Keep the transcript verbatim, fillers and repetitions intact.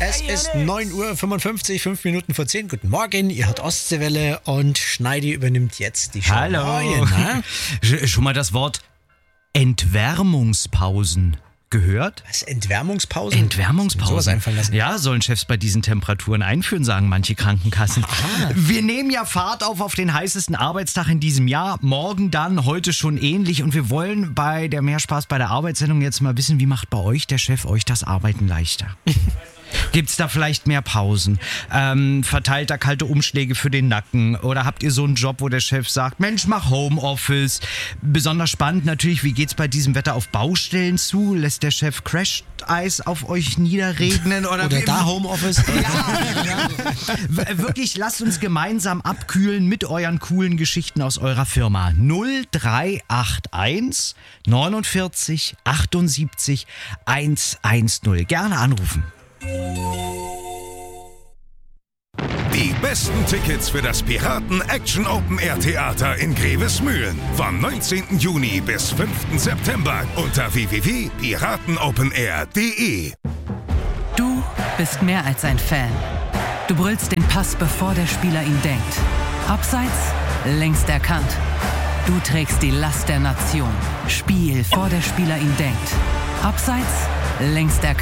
Es ist neun Uhr fünfundfünfzig, fünf Minuten vor zehn. Guten Morgen, ihr hört Ostseewelle und Schneidi übernimmt jetzt die Show. Hallo. Morgen, Sch- Schon mal das Wort Entwärmungspausen gehört? Was, Entwärmungspause? Entwärmungspausen. Sowas einfallen lassen. Ja, sollen Chefs bei diesen Temperaturen einführen, sagen manche Krankenkassen. Aha. Wir nehmen ja Fahrt auf auf den heißesten Arbeitstag in diesem Jahr. Morgen dann, heute schon ähnlich. Und wir wollen bei der Mehr Spaß bei der Arbeitssendung jetzt mal wissen, wie macht bei euch der Chef euch das Arbeiten leichter? Gibt's da vielleicht mehr Pausen? Ähm, verteilt da kalte Umschläge für den Nacken? Oder habt ihr so einen Job, wo der Chef sagt, Mensch, mach Homeoffice? Besonders spannend natürlich, wie geht's bei diesem Wetter auf Baustellen zu? Lässt der Chef Crash-Eis auf euch niederregnen? Oder, Oder wie- da Homeoffice? Ja. W- Wirklich, lasst uns gemeinsam abkühlen mit euren coolen Geschichten aus eurer Firma. null drei acht eins neunundvierzig achtundsiebzig hundertzehn. Gerne anrufen. Die besten Tickets für das Piraten Action Open Air Theater in Grevesmühlen vom neunzehnten Juni bis fünften September unter w w w punkt piratenopenair punkt de. Du bist mehr als ein Fan. Du brüllst den Pass, bevor der Spieler ihn denkt. Abseits, längst erkannt. Du trägst die Last der Nation. Spiel, vor der Spieler ihn denkt. Abseits, längst erkannt.